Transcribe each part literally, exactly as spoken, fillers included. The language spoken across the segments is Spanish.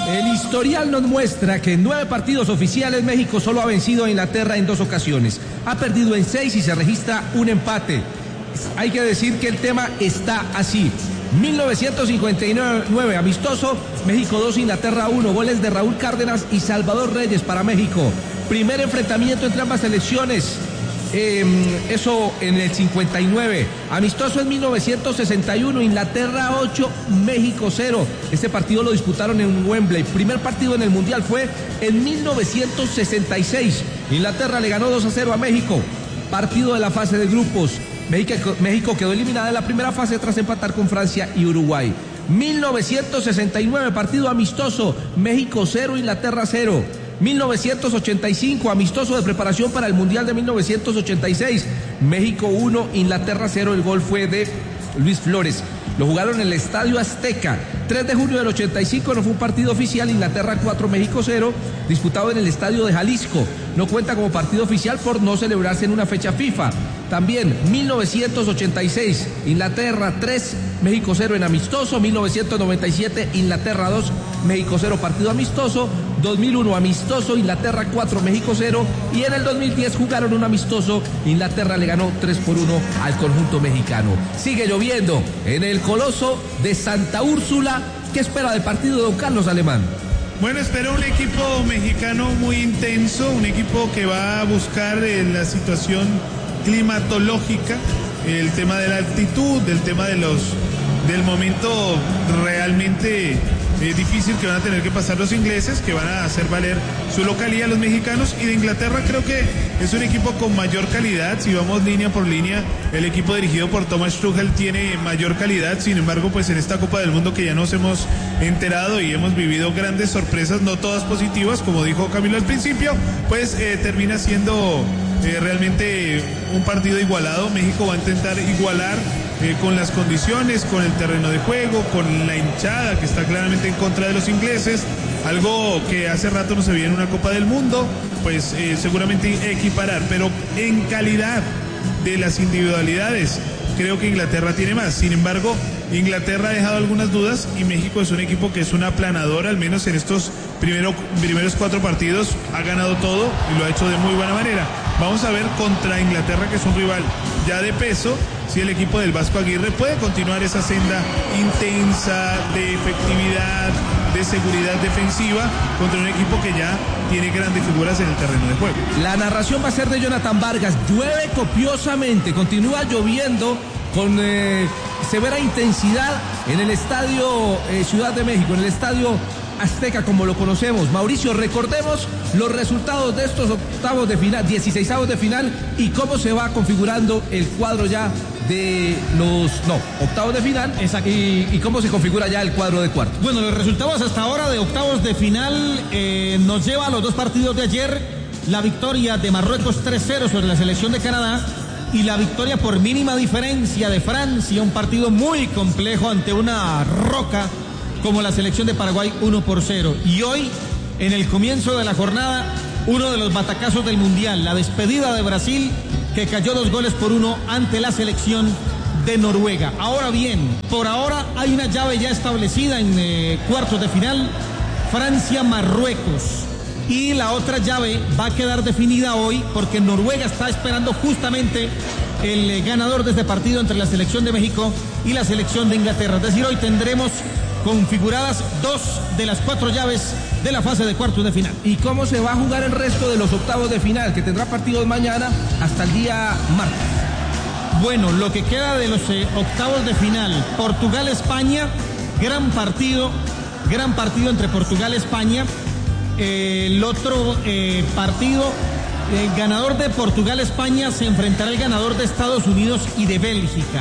El historial nos muestra que en nueve partidos oficiales México solo ha vencido a Inglaterra en dos ocasiones. Ha perdido en seis y se registra un empate. Hay que decir que el tema está así. mil novecientos cincuenta y nueve, amistoso, México dos, Inglaterra uno, goles de Raúl Cárdenas y Salvador Reyes para México. Primer enfrentamiento entre ambas selecciones. Eh, eso en el cincuenta y nueve. Amistoso en mil novecientos sesenta y uno, Inglaterra ocho, México cero. Este partido lo disputaron en Wembley. Primer partido en el Mundial fue en mil novecientos sesenta y seis. Inglaterra le ganó dos a cero a México. Partido de la fase de grupos. México, México quedó eliminada en la primera fase tras empatar con Francia y Uruguay. mil novecientos sesenta y nueve, partido amistoso, México cero, Inglaterra cero. mil novecientos ochenta y cinco, amistoso de preparación para el Mundial de mil novecientos ochenta y seis, México uno, Inglaterra cero, el gol fue de Luis Flores. Lo jugaron en el Estadio Azteca. tres de junio del ochenta y cinco, no fue un partido oficial. Inglaterra cuatro, México cero, disputado en el Estadio de Jalisco. No cuenta como partido oficial por no celebrarse en una fecha FIFA. También mil novecientos ochenta y seis, Inglaterra tres, México cero en amistoso. mil novecientos noventa y siete, Inglaterra dos, México cero, partido amistoso. dos mil uno, amistoso, Inglaterra cuatro, México cero. Y en el dos mil diez jugaron un amistoso. Inglaterra le ganó tres por uno al conjunto mexicano. Sigue lloviendo en el Coloso de Santa Úrsula. ¿Qué espera del partido de don Carlos Alemán? Bueno, espero un equipo mexicano muy intenso, un equipo que va a buscar eh, la situación climatológica, el tema de la altitud, del tema de los del momento realmente eh, difícil que van a tener que pasar los ingleses, que van a hacer valer su localía los mexicanos. Y de Inglaterra creo que es un equipo con mayor calidad. Si vamos línea por línea, el equipo dirigido por Thomas Tuchel tiene mayor calidad. Sin embargo, pues en esta Copa del Mundo que ya nos hemos enterado y hemos vivido grandes sorpresas, no todas positivas, como dijo Camilo al principio, pues eh, termina siendo eh, realmente un partido igualado. México va a intentar igualar Eh, con las condiciones, con el terreno de juego, con la hinchada que está claramente en contra de los ingleses, algo que hace rato no se veía en una Copa del Mundo, pues eh, seguramente equiparar, pero en calidad de las individualidades creo que Inglaterra tiene más. Sin embargo, Inglaterra ha dejado algunas dudas y México es un equipo que es una aplanadora, al menos en estos primero, primeros cuatro partidos ha ganado todo y lo ha hecho de muy buena manera. Vamos a ver contra Inglaterra, que es un rival ya de peso, si el equipo del Vasco Aguirre puede continuar esa senda intensa de efectividad, de seguridad defensiva contra un equipo que ya tiene grandes figuras en el terreno de juego. La narración va a ser de Jonathan Vargas. Llueve copiosamente, continúa lloviendo con eh, severa intensidad en el estadio eh, Ciudad de México, en el estadio Azteca como lo conocemos. Mauricio, recordemos los resultados de estos octavos de final, dieciseisavos de final, y cómo se va configurando el cuadro ya de los, no, octavos de final. Exacto. Y, y cómo se configura ya el cuadro de cuartos. Bueno, los resultados hasta ahora de octavos de final eh, nos lleva a los dos partidos de ayer. La victoria de Marruecos tres cero sobre la selección de Canadá y la victoria por mínima diferencia de Francia, un partido muy complejo ante una roca como la selección de Paraguay, uno por cero. Y hoy, en el comienzo de la jornada, uno de los batacazos del Mundial, la despedida de Brasil, que cayó dos goles por uno ante la selección de Noruega. Ahora bien, por ahora hay una llave ya establecida en eh, cuartos de final, Francia-Marruecos. Y la otra llave va a quedar definida hoy porque Noruega está esperando justamente el eh, ganador de este partido entre la selección de México y la selección de Inglaterra. Es decir, hoy tendremos configuradas dos de las cuatro llaves de la fase de cuartos de final. ¿Y cómo se va a jugar el resto de los octavos de final, que tendrá partidos mañana hasta el día martes? Bueno, lo que queda de los eh, octavos de final, Portugal-España, gran partido, gran partido entre Portugal y España. Eh, el otro eh, partido, el ganador de Portugal-España se enfrentará al ganador de Estados Unidos y de Bélgica.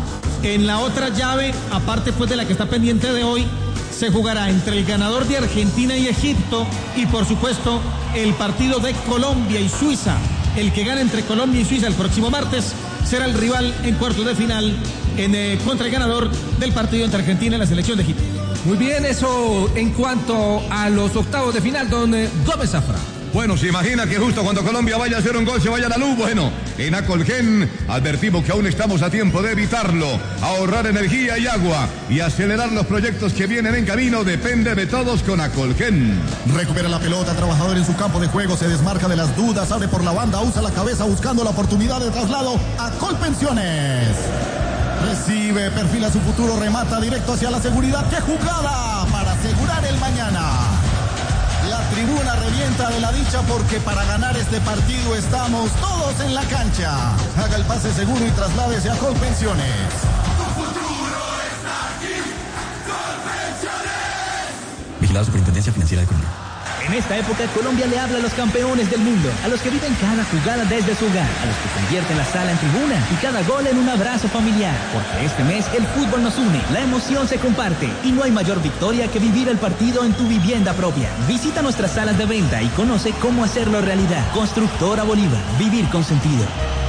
En la otra llave, aparte pues de la que está pendiente de hoy, se jugará entre el ganador de Argentina y Egipto y por supuesto el partido de Colombia y Suiza. El que gane entre Colombia y Suiza el próximo martes será el rival en cuartos de final en, eh, contra el ganador del partido entre Argentina y la selección de Egipto. Muy bien, eso en cuanto a los octavos de final, don Gómez Zafra. Bueno, se imagina que justo cuando Colombia vaya a hacer un gol se vaya la luz. Bueno, en Acolgen advertimos que aún estamos a tiempo de evitarlo. Ahorrar energía y agua y acelerar los proyectos que vienen en camino depende de todos con Acolgen. Recupera la pelota, trabajador en su campo de juego, se desmarca de las dudas, abre por la banda, usa la cabeza buscando la oportunidad de traslado a Colpensiones. Recibe, perfila su futuro, remata directo hacia la seguridad. ¡Qué jugada para asegurar el mañana! La tribuna revienta de la dicha porque para ganar este partido estamos todos en la cancha. Haga el pase seguro y trasládese a Colpensiones. Tu futuro está aquí, Colpensiones. Vigilado Superintendencia Financiera de Colombia. En esta época, Colombia le habla a los campeones del mundo, a los que viven cada jugada desde su hogar, a los que convierten la sala en tribuna y cada gol en un abrazo familiar. Porque este mes el fútbol nos une, la emoción se comparte y no hay mayor victoria que vivir el partido en tu vivienda propia. Visita nuestras salas de venta y conoce cómo hacerlo realidad. Constructora Bolívar, vivir con sentido.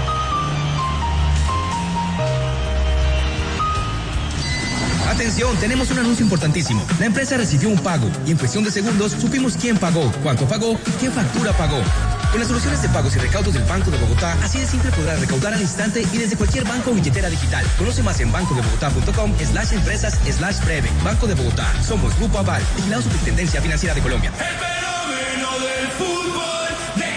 Atención, tenemos un anuncio importantísimo. La empresa recibió un pago y en cuestión de segundos supimos quién pagó, cuánto pagó y qué factura pagó. Con las soluciones de pagos y recaudos del Banco de Bogotá, así de simple podrás recaudar al instante y desde cualquier banco o billetera digital. Conoce más en bancodebogotá.com slash empresas slash breve. Banco de Bogotá. Somos Grupo Aval, vigilado Superintendencia Financiera de Colombia. El fenómeno del fútbol de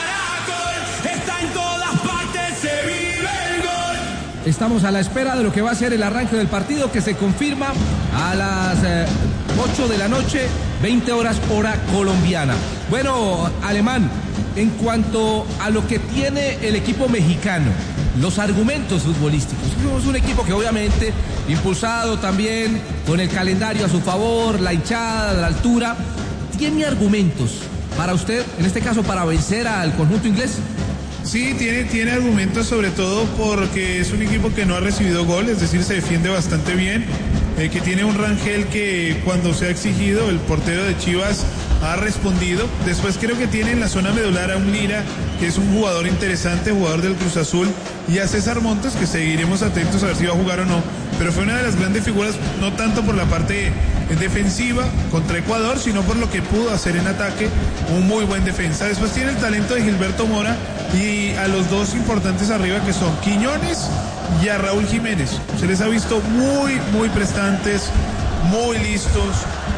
Caracol está en todas partes, se vive el gol. Estamos a la espera de lo que va a ser el arranque del partido, que se confirma a las eh, ocho de la noche, veinte horas hora colombiana. Bueno, Alemán, en cuanto a lo que tiene el equipo mexicano, los argumentos futbolísticos. Somos un equipo que obviamente, impulsado también con el calendario a su favor, la hinchada, la altura, ¿tiene argumentos para usted, en este caso para vencer al conjunto inglés? Sí, tiene, tiene argumentos, sobre todo porque es un equipo que no ha recibido gol, es decir, se defiende bastante bien, eh, que tiene un Rangel que cuando se ha exigido, el portero de Chivas ha respondido. Después creo que tiene en la zona medular a un Lira, que es un jugador interesante, jugador del Cruz Azul, y a César Montes, que seguiremos atentos a ver si va a jugar o no, pero fue una de las grandes figuras, no tanto por la parte defensiva contra Ecuador, sino por lo que pudo hacer en ataque, un muy buen defensa. Después tiene el talento de Gilberto Mora y a los dos importantes arriba, que son Quiñones y a Raúl Jiménez. Se les ha visto muy, muy prestantes, muy listos,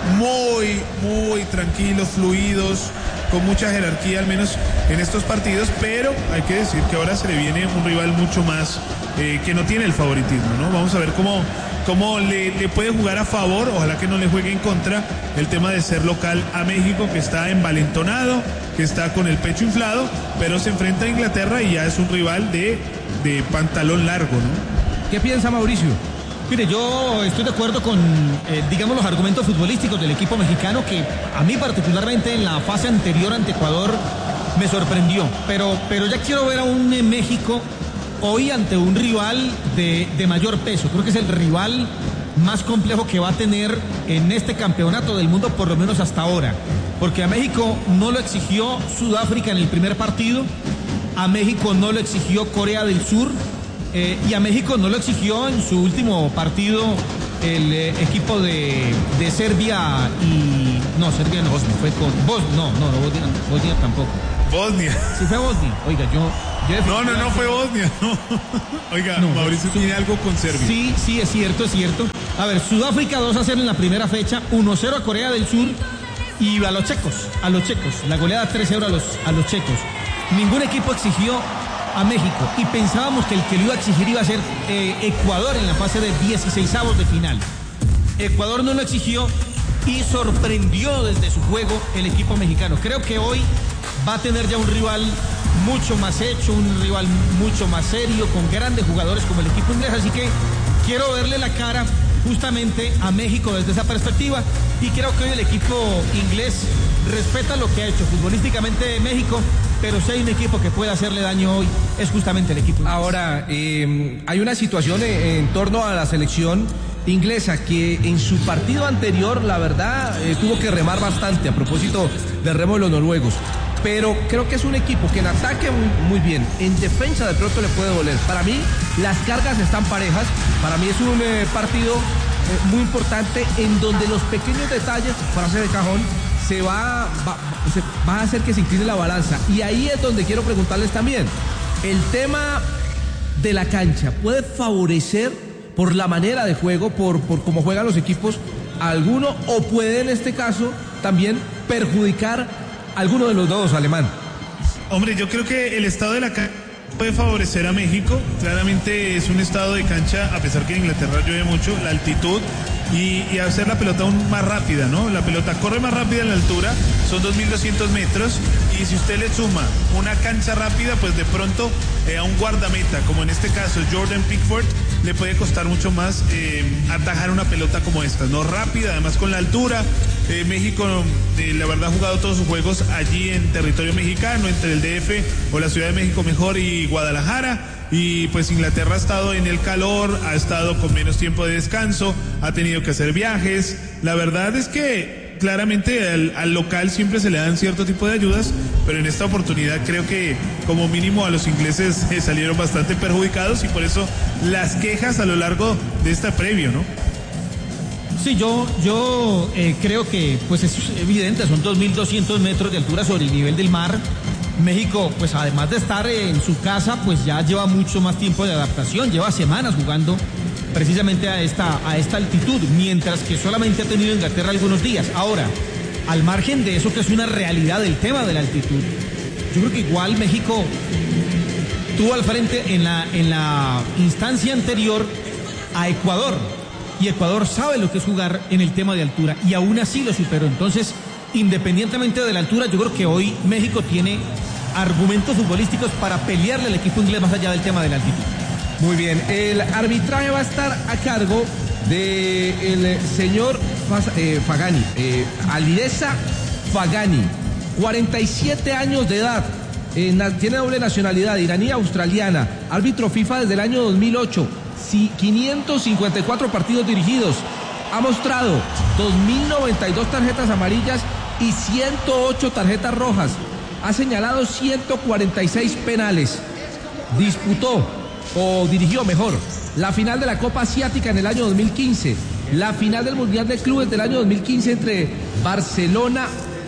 muy, muy tranquilos, fluidos, con mucha jerarquía, al menos en estos partidos, pero hay que decir que ahora se le viene un rival mucho más eh, que no tiene el favoritismo, ¿no? Vamos a ver cómo, cómo le, le puede jugar a favor, ojalá que no le juegue en contra, el tema de ser local a México, que está envalentonado, que está con el pecho inflado, pero se enfrenta a Inglaterra y ya es un rival de, de pantalón largo, ¿no? ¿Qué piensa Mauricio? Mire, yo estoy de acuerdo con, eh, digamos, los argumentos futbolísticos del equipo mexicano, que a mí particularmente en la fase anterior ante Ecuador me sorprendió. Pero, pero ya quiero ver a un eh, México hoy ante un rival de, de mayor peso. Creo que es el rival más complejo que va a tener en este campeonato del mundo, por lo menos hasta ahora. Porque a México no lo exigió Sudáfrica en el primer partido, a México no lo exigió Corea del Sur, Eh, y a México no lo exigió en su último partido el eh, equipo de, de Serbia y... No, Serbia no, Bosnia. Fue con... Bos, no, no, no, Bosnia, Bosnia tampoco. Bosnia. Sí fue Bosnia. Oiga, yo... yo no, no, no fue Bosnia. No. Oiga, no, Mauricio su... tiene algo con Serbia. Sí, sí, es cierto, es cierto. A ver, Sudáfrica dos a cero en la primera fecha, uno cero a Corea del Sur y a los checos, a los checos. La goleada tres cero a los, a los checos. Ningún equipo exigió a México y pensábamos que el que lo iba a exigir iba a ser eh, Ecuador en la fase de dieciseisavos de final. Ecuador no lo exigió y sorprendió desde su juego el equipo mexicano. Creo que hoy va a tener ya un rival mucho más hecho, un rival mucho más serio, con grandes jugadores como el equipo inglés, así que quiero verle la cara justamente a México desde esa perspectiva y creo que hoy el equipo inglés respeta lo que ha hecho futbolísticamente México, pero si hay un equipo que puede hacerle daño hoy es justamente el equipo inglés. Ahora, eh, hay una situación en, en torno a la selección inglesa que en su partido anterior, la verdad, eh, tuvo que remar bastante a propósito del remo de los noruegos. Pero creo que es un equipo que en ataque muy, muy bien, en defensa de pronto le puede doler. Para mí las cargas están parejas, para mí es un eh, partido muy importante en donde los pequeños detalles, frase de cajón, se va, va, se va a hacer que se incline la balanza. Y ahí es donde quiero preguntarles también, el tema de la cancha, ¿puede favorecer por la manera de juego, por, por cómo juegan los equipos, a alguno, o puede en este caso también perjudicar a alguno de los dos, Alemán? Hombre, yo creo que el estado de la cancha puede favorecer a México. Claramente es un estado de cancha, a pesar que en Inglaterra llueve mucho, la altitud y, y hacer la pelota aún más rápida, ¿no? La pelota corre más rápida en la altura, son dos mil doscientos metros, y si usted le suma una cancha rápida, pues de pronto eh, a un guardameta, como en este caso Jordan Pickford, le puede costar mucho más eh, atajar una pelota como esta, ¿no? Rápida, además con la altura. Eh, México, eh, la verdad, ha jugado todos sus juegos allí en territorio mexicano, entre el D F o la Ciudad de México mejor y Guadalajara. Y pues Inglaterra ha estado en el calor, ha estado con menos tiempo de descanso, ha tenido que hacer viajes. La verdad es que claramente al, al local siempre se le dan cierto tipo de ayudas, pero en esta oportunidad creo que como mínimo a los ingleses eh, salieron bastante perjudicados, y por eso las quejas a lo largo de esta previo, ¿no? Sí, yo, yo eh, creo que pues es evidente, son dos mil doscientos metros de altura sobre el nivel del mar. México, pues además de estar en su casa, pues ya lleva mucho más tiempo de adaptación, lleva semanas jugando precisamente a esta, a esta altitud, mientras que solamente ha tenido Inglaterra algunos días. Ahora, al margen de eso, que es una realidad del tema de la altitud, yo creo que igual México tuvo al frente en la, en la instancia anterior a Ecuador, y Ecuador sabe lo que es jugar en el tema de altura, y aún así lo superó. Entonces, independientemente de la altura, yo creo que hoy México tiene argumentos futbolísticos para pelearle al equipo inglés más allá del tema de la altitud. Muy bien, el arbitraje va a estar a cargo del señor eh, Fagani, eh, Alireza Fagani, cuarenta y siete años de edad, eh, na, tiene doble nacionalidad, iraní australiana, árbitro FIFA desde el año dos mil ocho, sí, quinientos cincuenta y cuatro partidos dirigidos, ha mostrado dos mil noventa y dos tarjetas amarillas y ciento ocho tarjetas rojas, ha señalado ciento cuarenta y seis penales, disputó o dirigió mejor la final de la Copa Asiática en el año dos mil quince, la final del Mundial de Clubes del año dos mil quince entre Barcelona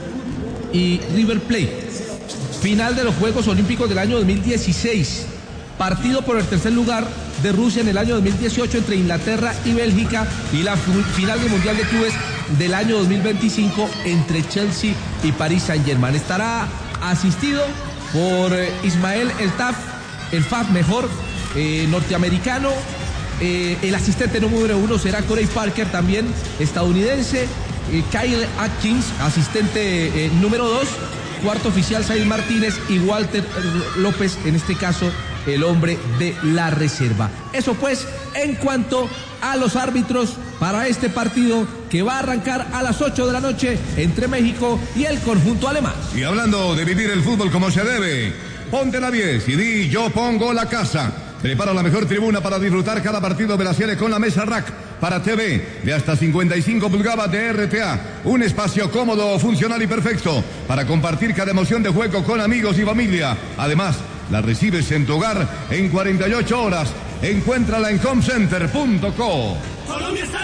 y River Plate, final de los Juegos Olímpicos del año dos mil dieciséis, partido por el tercer lugar de Rusia en el año dos mil dieciocho entre Inglaterra y Bélgica, y la final del Mundial de Clubes del año dos mil veinticinco entre Chelsea y Paris Saint-Germain. Estará asistido por Ismael El Taf, el F A B mejor, eh, norteamericano. Eh, el asistente número uno será Corey Parker, también estadounidense. Eh, Kyle Atkins, asistente eh, número dos. Cuarto oficial Said Martínez y Walter López, en este caso el hombre de la reserva. Eso pues en cuanto a los árbitros para este partido que va a arrancar a las ocho de la noche entre México y el conjunto alemán. Y hablando de vivir el fútbol como se debe, ponte la diez y di yo pongo la casa. Prepara la mejor tribuna para disfrutar cada partido de la serie con la mesa rack para T V de hasta cincuenta y cinco pulgadas de R T A. Un espacio cómodo, funcional y perfecto para compartir cada emoción de juego con amigos y familia. Además, la recibes en tu hogar en cuarenta y ocho horas. Encuéntrala en comcenter punto co.